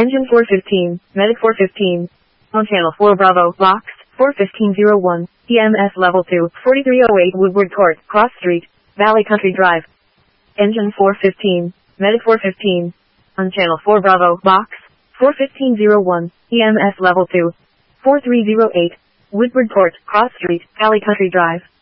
Engine 415, Medic 415. On channel 4 Bravo, box, 41501, EMS level 2, 4308 Woodward Court, Cross Street, Valley Country Drive. Engine 415, Medic 415. On channel 4 Bravo, box, 41501, EMS level 2, 4308, Woodward Court, Cross Street, Valley Country Drive.